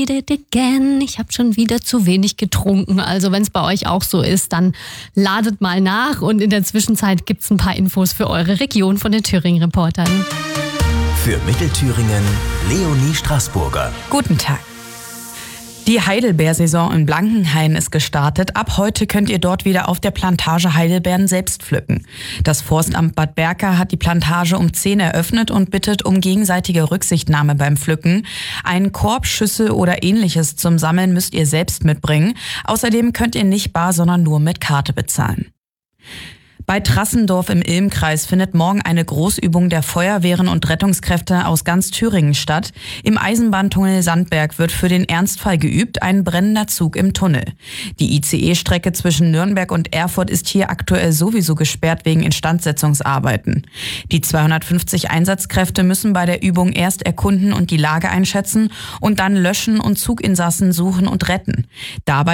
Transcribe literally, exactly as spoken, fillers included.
did it again. Ich habe schon wieder zu wenig getrunken. Also wenn es bei euch auch so ist, dann ladet mal nach. Und in der Zwischenzeit gibt es ein paar Infos für eure Region von den Thüringen-Reportern. Für Mittelthüringen, Leonie Straßburger. Guten Tag. Die Heidelbeersaison in Blankenhain ist gestartet. Ab heute könnt ihr dort wieder auf der Plantage Heidelbeeren selbst pflücken. Das Forstamt Bad Berka hat die Plantage um zehn eröffnet und bittet um gegenseitige Rücksichtnahme beim Pflücken. Einen Korb, Schüssel oder ähnliches zum Sammeln müsst ihr selbst mitbringen. Außerdem könnt ihr nicht bar, sondern nur mit Karte bezahlen. Bei Trassendorf im Ilmkreis findet morgen eine Großübung der Feuerwehren und Rettungskräfte aus ganz Thüringen statt. Im Eisenbahntunnel Sandberg wird für den Ernstfall geübt, ein brennender Zug im Tunnel. Die I C E-Strecke zwischen Nürnberg und Erfurt ist hier aktuell sowieso gesperrt wegen Instandsetzungsarbeiten. Die zweihundertfünfzig Einsatzkräfte müssen bei der Übung erst erkunden und die Lage einschätzen und dann löschen und Zuginsassen suchen und retten. Dabei